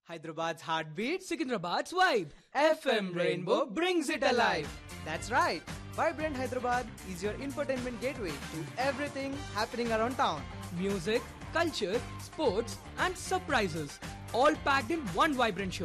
Hyderabad's heartbeat, Secunderabad's vibe. FM Rainbow brings it alive. That's right. Vibrant Hyderabad is your infotainment gateway to everything happening around town. Music, culture, sports, and surprises. All packed in one vibrant show.